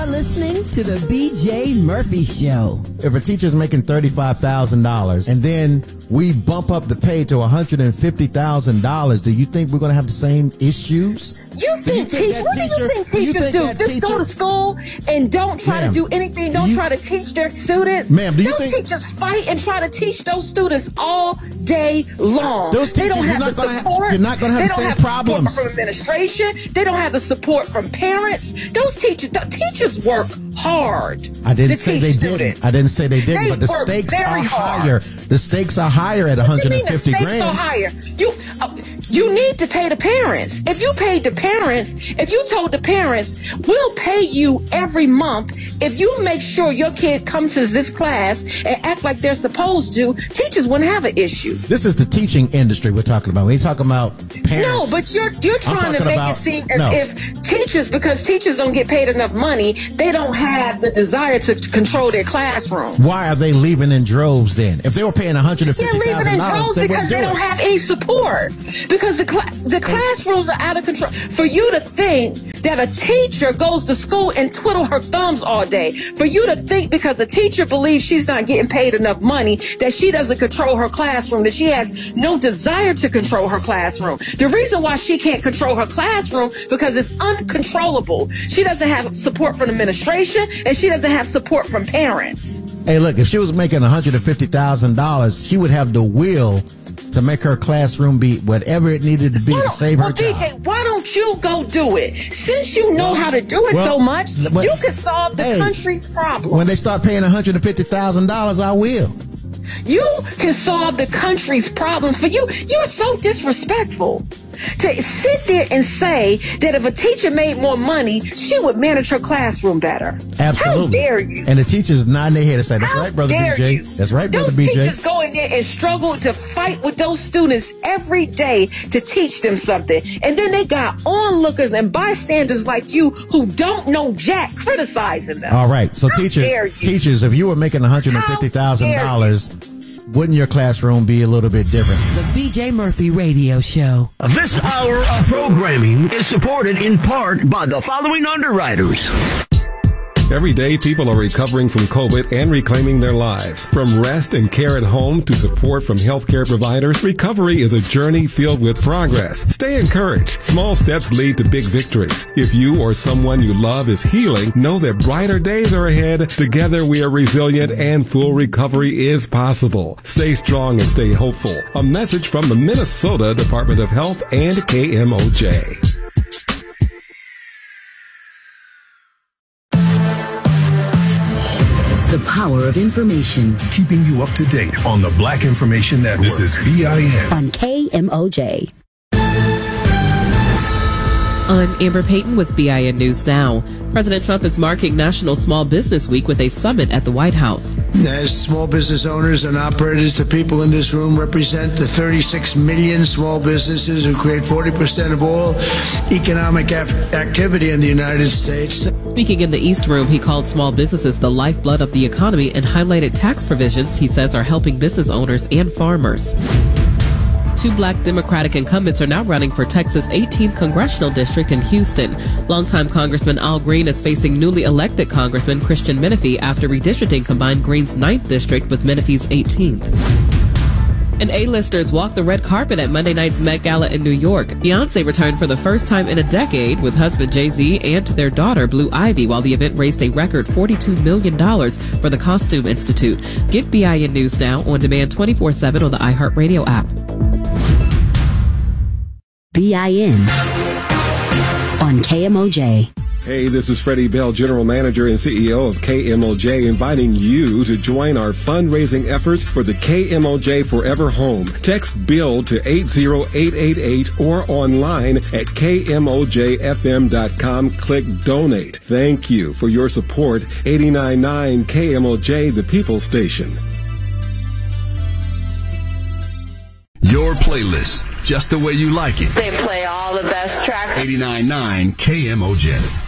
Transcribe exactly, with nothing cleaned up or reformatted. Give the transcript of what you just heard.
You're listening to the B J Murphy Show. If a teacher's making thirty-five thousand dollars and then we bump up the pay to one hundred fifty thousand dollars, do you think we're going to have the same issues? You think, you think teach, what teacher, do you think do you teachers think do? that Just go teacher, to school and don't try ma'am, to do anything. Don't you, try to teach their students. Ma'am, do you those think teachers fight and try to teach those students all day long. Those teachers, they don't have you're the not support. Have, you're not going to have they the don't same have problems. Support from administration. They don't have the support from parents. Those teachers, the teachers work hard. I didn't to say teach they students. didn't. I didn't say they didn't. They but the work stakes are very hard. higher. The stakes are higher at What one do you hundred mean fifty the stakes grand. are higher? You, uh, you need to pay the parents. If you paid the parents, if you told the parents, we'll pay you every month if you make sure your kid comes to this class and act like they're supposed to, teachers wouldn't have an issue. This is the teaching industry we're talking about. We're talking about parents. No, but you're you're trying to make about, it seem as no. if teachers, because teachers don't get paid enough money, they don't have the desire to control their classroom. Why are they leaving in droves then? If they were paying one hundred fifty thousand dollars, They're leaving in droves they because do they don't it. have any support. Because the cl- the classrooms are out of control. For you to think that a teacher goes to school and twiddle her thumbs all day, for you to think because a teacher believes she's not getting paid enough money that she doesn't control her classroom, that she has no desire to control her classroom. The reason why she can't control her classroom because it's uncontrollable. She doesn't have support from administration and she doesn't have support from parents. Hey, look, if she was making one hundred fifty thousand dollars, she would have the will to make her classroom be whatever it needed to be to save well, her B J, job. B J, why don't you go do it? Since you know well, how to do it well, so much, but, you can solve the hey, country's problem. When they start paying one hundred fifty thousand dollars, I will. You can solve the country's problems. For you, you're so disrespectful. To sit there and say that if a teacher made more money, she would manage her classroom better. Absolutely. How dare you? And the teachers nodding their head and say, that's How right, Brother dare B J. you? That's right, Brother Those B J. teachers go in there and struggle to fight with those students every day to teach them something. And then they got onlookers and bystanders like you who don't know jack criticizing them. All right. So How teachers, dare you? teachers, if you were making one hundred fifty thousand dollars, wouldn't your classroom be a little bit different? The B J Murphy Radio Show. This hour of programming is supported in part by the following underwriters. Every day, people are recovering from COVID and reclaiming their lives. From rest and care at home to support from healthcare providers, recovery is a journey filled with progress. Stay encouraged. Small steps lead to big victories. If you or someone you love is healing, know that brighter days are ahead. Together, we are resilient and full recovery is possible. Stay strong and stay hopeful. A message from the Minnesota Department of Health and K M O J. The power of information. Keeping you up to date on the Black Information Network. This is B I N. On K M O J. I'm Amber Payton with B I N News Now. President Trump is marking National Small Business Week with a summit at the White House. As small business owners and operators, the people in this room represent the thirty-six million small businesses who create forty percent of all economic af- activity in the United States. Speaking in the East Room, he called small businesses the lifeblood of the economy and highlighted tax provisions he says are helping business owners and farmers. Two black Democratic incumbents are now running for Texas' eighteenth congressional district in Houston. Longtime Congressman Al Green is facing newly elected Congressman Christian Menefee after redistricting combined Green's ninth district with Menefee's eighteenth. And A-listers walked the red carpet at Monday night's Met Gala in New York. Beyoncé returned for the first time in a decade with husband Jay-Z and their daughter Blue Ivy, while the event raised a record forty-two million dollars for the Costume Institute. Get B I N News Now on demand twenty-four seven on the iHeartRadio app. B I N on K M O J. Hey, this is Freddie Bell, General Manager and C E O of K M O J, inviting you to join our fundraising efforts for the K M O J Forever Home. Text BUILD to eight zero eight eight eight or online at K M O J F M dot com. Click Donate. Thank you for your support. eighty-nine point nine K M O J, the People Station. Your playlist, just the way you like it. They play all the best tracks. eighty-nine point nine K M O J.